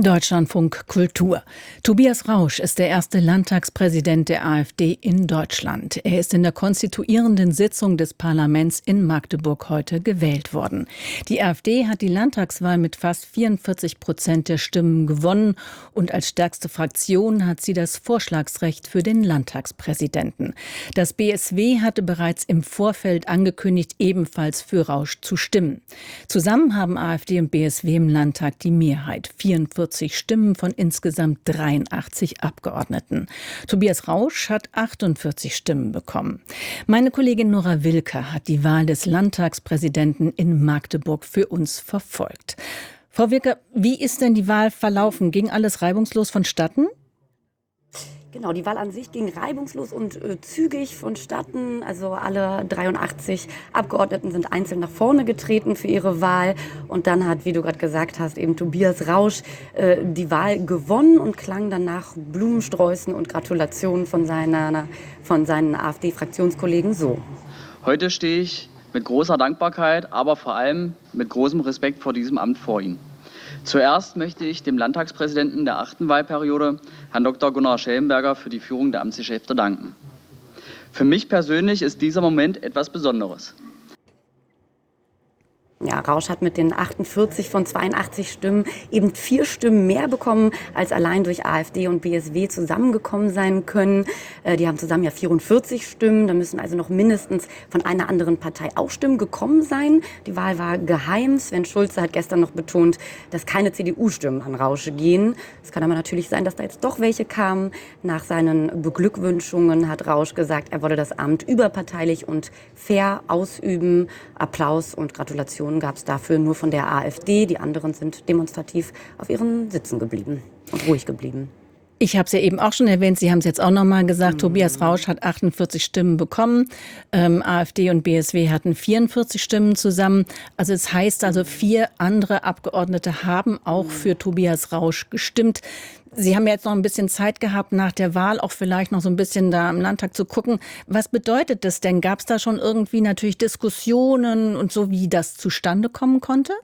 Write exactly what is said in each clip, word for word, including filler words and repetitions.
Deutschlandfunk Kultur. Tobias Rausch ist der erste Landtagspräsident der AfD in Deutschland. Er ist in der konstituierenden Sitzung des Parlaments in Magdeburg heute gewählt worden. Die AfD hat die Landtagswahl mit fast vierundvierzig Prozent der Stimmen gewonnen und als stärkste Fraktion hat sie das Vorschlagsrecht für den Landtagspräsidenten. Das B S W hatte bereits im Vorfeld angekündigt, ebenfalls für Rausch zu stimmen. Zusammen haben AfD und B S W im Landtag die Mehrheit, vierundvierzig Stimmen von insgesamt dreiundachtzig Abgeordneten. Tobias Rausch hat achtundvierzig Stimmen bekommen. Meine Kollegin Nora Wilke hat die Wahl des Landtagspräsidenten in Magdeburg für uns verfolgt. Frau Wilke, wie ist denn die Wahl verlaufen? Ging alles reibungslos vonstatten? Genau, die Wahl an sich ging reibungslos und äh, zügig vonstatten. Also alle dreiundachtzig Abgeordneten sind einzeln nach vorne getreten für ihre Wahl. Und dann hat, wie du gerade gesagt hast, eben Tobias Rausch äh, die Wahl gewonnen und klang danach Blumensträußen und Gratulationen von, seiner, von seinen AfD-Fraktionskollegen so. Heute stehe ich mit großer Dankbarkeit, aber vor allem mit großem Respekt vor diesem Amt vor Ihnen. Zuerst möchte ich dem Landtagspräsidenten der achten Wahlperiode, Herrn Doktor Gunnar Schellenberger, für die Führung der Amtsgeschäfte danken. Für mich persönlich ist dieser Moment etwas Besonderes. Ja, Rausch hat mit den achtundvierzig von zweiundachtzig Stimmen eben vier Stimmen mehr bekommen, als allein durch AfD und B S W zusammengekommen sein können. Äh, die haben zusammen ja vierundvierzig Stimmen. Da müssen also noch mindestens von einer anderen Partei auch Stimmen gekommen sein. Die Wahl war geheim. Sven Schulze hat gestern noch betont, dass keine C D U-Stimmen an Rausch gehen. Es kann aber natürlich sein, dass da jetzt doch welche kamen. Nach seinen Beglückwünschungen hat Rausch gesagt, er wolle das Amt überparteilich und fair ausüben. Applaus und Gratulationen gab es dafür nur von der AfD. Die anderen sind demonstrativ auf ihren Sitzen geblieben und ruhig geblieben. Ich habe es ja eben auch schon erwähnt, Sie haben es jetzt auch noch mal gesagt, mhm. Tobias Rausch hat achtundvierzig Stimmen bekommen, ähm, AfD und B S W hatten vierundvierzig Stimmen zusammen. Also es heißt also, vier andere Abgeordnete haben auch für Tobias Rausch gestimmt. Sie haben ja jetzt noch ein bisschen Zeit gehabt, nach der Wahl auch vielleicht noch so ein bisschen da im Landtag zu gucken. Was bedeutet das denn? Gab es da schon irgendwie natürlich Diskussionen und so, wie das zustande kommen konnte?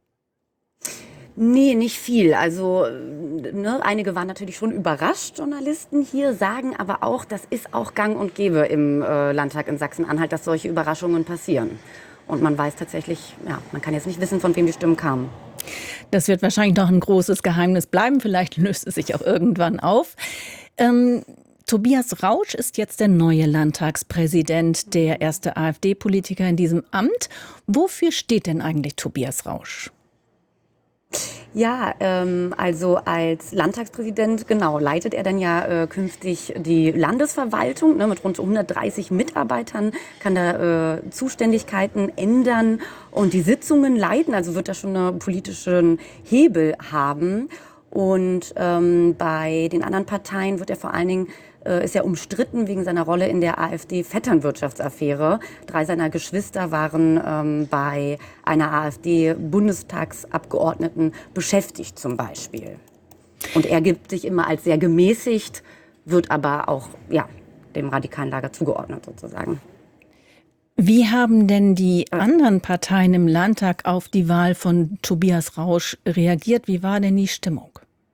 Nee, nicht viel. Also ne, einige waren natürlich schon überrascht, Journalisten hier, sagen aber auch, das ist auch gang und gäbe im äh, Landtag in Sachsen-Anhalt, dass solche Überraschungen passieren. Und man weiß tatsächlich, ja, man kann jetzt nicht wissen, von wem die Stimmen kamen. Das wird wahrscheinlich noch ein großes Geheimnis bleiben. Vielleicht löst es sich auch irgendwann auf. Ähm, Tobias Rausch ist jetzt der neue Landtagspräsident, der erste AfD-Politiker in diesem Amt. Wofür steht denn eigentlich Tobias Rausch? Ja, ähm, also als Landtagspräsident, genau, leitet er dann ja äh, künftig die Landesverwaltung, ne, mit rund hundertdreißig Mitarbeitern, kann da äh, Zuständigkeiten ändern und die Sitzungen leiten, also wird er schon einen politischen Hebel haben. Und ähm, bei den anderen Parteien wird er vor allen Dingen äh, ist er umstritten wegen seiner Rolle in der AfD-Vetternwirtschaftsaffäre. Drei seiner Geschwister waren ähm, bei einer AfD-Bundestagsabgeordneten beschäftigt zum Beispiel. Und er gibt sich immer als sehr gemäßigt, wird aber auch ja, dem radikalen Lager zugeordnet sozusagen. Wie haben denn die anderen Parteien im Landtag auf die Wahl von Tobias Rausch reagiert? Wie war denn die Stimmung?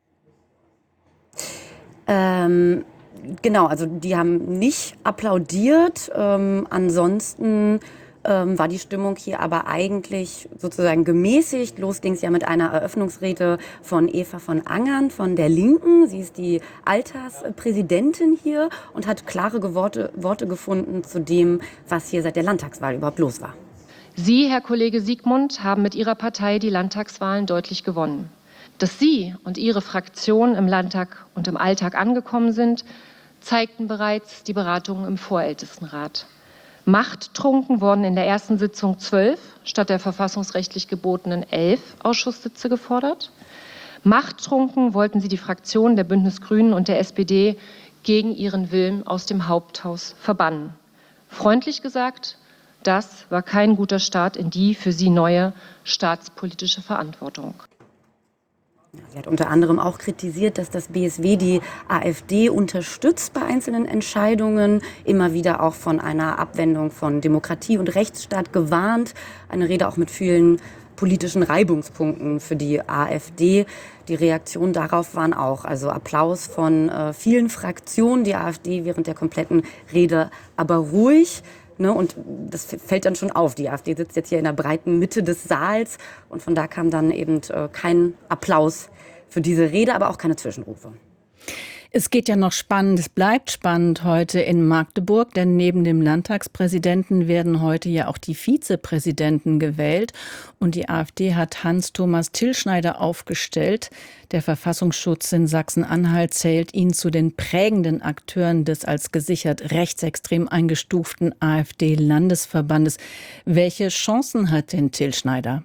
Ähm, genau, also die haben nicht applaudiert. Ähm, ansonsten ähm, war die Stimmung hier aber eigentlich sozusagen gemäßigt. Los ging es ja mit einer Eröffnungsrede von Eva von Angern von der Linken. Sie ist die Alterspräsidentin hier und hat klare Worte, Worte gefunden zu dem, was hier seit der Landtagswahl überhaupt los war. Sie, Herr Kollege Siegmund, haben mit Ihrer Partei die Landtagswahlen deutlich gewonnen. Dass Sie und Ihre Fraktion im Landtag und im Alltag angekommen sind, zeigten bereits die Beratungen im Vorältestenrat. Machttrunken wurden in der ersten Sitzung zwölf statt der verfassungsrechtlich gebotenen elf Ausschusssitze gefordert. Machttrunken wollten Sie die Fraktionen der Bündnis Grünen und der S P D gegen ihren Willen aus dem Haupthaus verbannen. Freundlich gesagt, das war kein guter Start in die für Sie neue staatspolitische Verantwortung. Sie hat unter anderem auch kritisiert, dass das B S W die AfD unterstützt bei einzelnen Entscheidungen, immer wieder auch von einer Abwendung von Demokratie und Rechtsstaat gewarnt. Eine Rede auch mit vielen politischen Reibungspunkten für die AfD. Die Reaktionen darauf waren auch, also Applaus von äh, vielen Fraktionen, die AfD während der kompletten Rede aber ruhig. Ne, und das fällt dann schon auf. Die AfD sitzt jetzt hier in der breiten Mitte des Saals und von da kam dann eben äh, kein Applaus für diese Rede, aber auch keine Zwischenrufe. Es geht ja noch spannend, es bleibt spannend heute in Magdeburg, denn neben dem Landtagspräsidenten werden heute ja auch die Vizepräsidenten gewählt. Und die AfD hat Hans-Thomas Tilschneider aufgestellt. Der Verfassungsschutz in Sachsen-Anhalt zählt ihn zu den prägenden Akteuren des als gesichert rechtsextrem eingestuften AfD-Landesverbandes. Welche Chancen hat denn Tilschneider?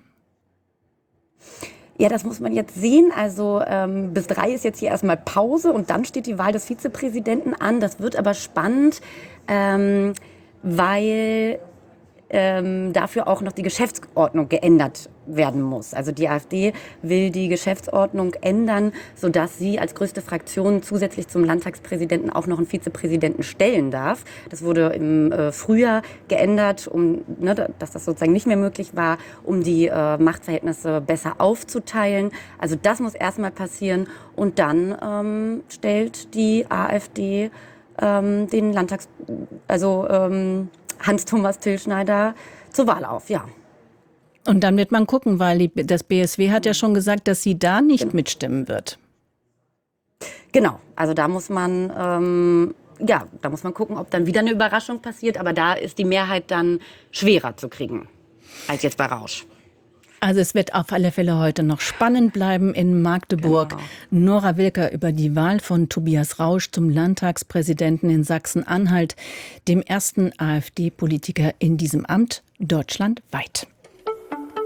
Ja, das muss man jetzt sehen. Also ähm, bis drei ist jetzt hier erstmal Pause und dann steht die Wahl des Vizepräsidenten an. Das wird aber spannend, ähm, weil ähm, dafür auch noch die Geschäftsordnung geändert werden muss. Also die AfD will die Geschäftsordnung ändern, sodass sie als größte Fraktion zusätzlich zum Landtagspräsidenten auch noch einen Vizepräsidenten stellen darf. Das wurde im äh, Frühjahr geändert, um, ne, dass das sozusagen nicht mehr möglich war, um die äh, Machtverhältnisse besser aufzuteilen. Also das muss erstmal passieren und dann ähm, stellt die AfD ähm, den Landtags, also ähm, Hans-Thomas Tilschneider zur Wahl auf, ja. Und dann wird man gucken, weil die, das B S W hat ja schon gesagt, dass sie da nicht genau mitstimmen wird. Genau, also da muss man, ähm, ja, da muss man gucken, ob dann wieder eine Überraschung passiert. Aber da ist die Mehrheit dann schwerer zu kriegen als jetzt bei Rausch. Also es wird auf alle Fälle heute noch spannend bleiben in Magdeburg. Genau. Nora Wilker über die Wahl von Tobias Rausch zum Landtagspräsidenten in Sachsen-Anhalt, dem ersten AfD-Politiker in diesem Amt deutschlandweit.